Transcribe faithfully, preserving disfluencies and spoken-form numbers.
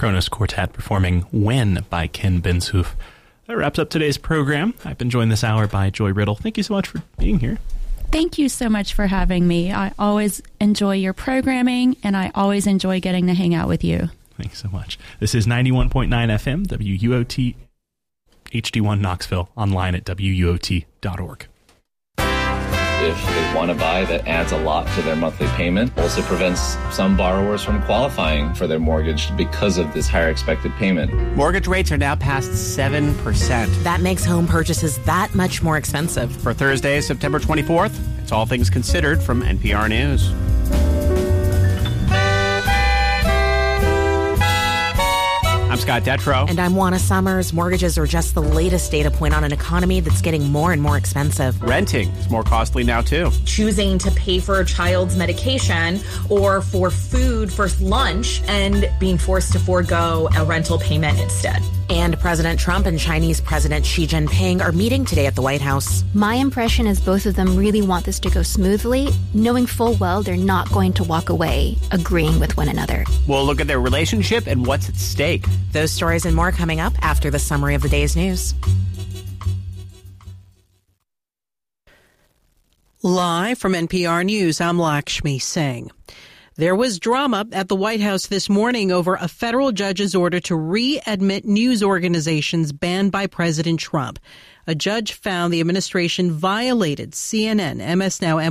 Kronos Quartet performing When by Ken Benshoff. That wraps up today's program. I've been joined this hour by Joy Riddle. Thank you so much for being here. Thank you so much for having me. I always enjoy your programming, and I always enjoy getting to hang out with you. Thanks so much. This is ninety-one point nine F M, W U O T, H D one Knoxville, online at W U O T dot org. If they want to buy, that adds a lot to their monthly payment. Also prevents some borrowers from qualifying for their mortgage because of this higher expected payment. Mortgage rates are now past seven percent. That makes home purchases that much more expensive. For Thursday, September twenty-fourth, it's All Things Considered from N P R News. I'm Scott Detrow. And I'm Juana Summers. Mortgages are just the latest data point on an economy that's getting more and more expensive. Renting is more costly now, too. Choosing to pay for a child's medication or for food for lunch and being forced to forego a rental payment instead. And President Trump and Chinese President Xi Jinping are meeting today at the White House. My impression is both of them really want this to go smoothly, knowing full well they're not going to walk away agreeing with one another. We'll look at their relationship and what's at stake. Those stories and more coming up after the summary of the day's news. Live from N P R News, I'm Lakshmi Singh. There was drama at the White House this morning over a federal judge's order to readmit news organizations banned by President Trump. A judge found the administration violated C N N, M S Now, and